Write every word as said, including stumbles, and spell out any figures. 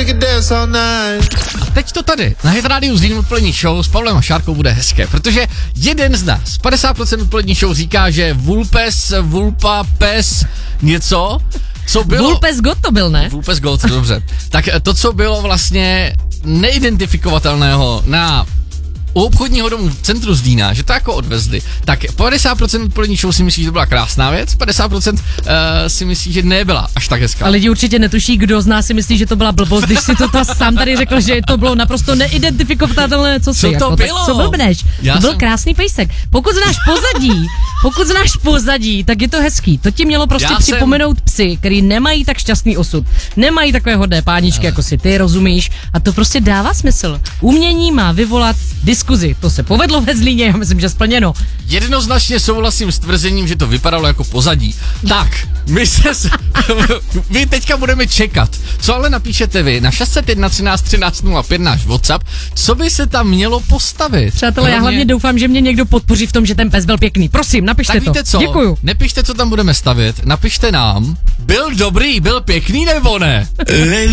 A teď to tady, na Hit Radio Zlín odpolední show s Pavlem a Šárkou bude hezké, protože jeden z nás, padesát procent odpolední show říká, že Vulpes, Vulpa, Pes, něco, co bylo... Vulpes God to byl, ne? Vulpes God, dobře. Tak to, co bylo vlastně neidentifikovatelného na u obchodního domu v centru Zlína, že to jako odvezli, tak padesát procent odpolední show si myslí, že to byla krásná věc, padesát procent uh, si myslí, že nebyla až tak hezká. A lidi určitě netuší, kdo z nás si myslí, že to byla blbost, když si to, to sám tady řekl, že to bylo naprosto neidentifikovatelné, co si. Co to jako, bylo? Co blbneš? Já to byl jsem... krásný pejsek. Pokud znáš pozadí, pokud znáš pozadí, tak je to hezký. To ti mělo prostě Já připomenout jsem... psy, který nemají tak šťastný osud, nemají takové hodné páničky, jako si ty, rozumíš? A to prostě dává smysl. Umění má vyvolat diskuzi. To se povedlo ve Zlíně, já myslím, že splněno. Jednoznačně souhlasím s tvrzením, že to vypadalo jako pozadí. Tak, my se... S... Vy teďka budeme čekat. Co ale napíšete vy na šest set jedna třináct třináct nula pět náš WhatsApp, co by se tam mělo postavit? Přátelé, já hlavně doufám, že mě někdo podpoří v tom, že ten pes byl pěkný. Prosím, napište tak to. Víte co? Děkuju. Nepište, co tam budeme stavět, napište nám. Byl dobrý, byl pěkný nebo ne?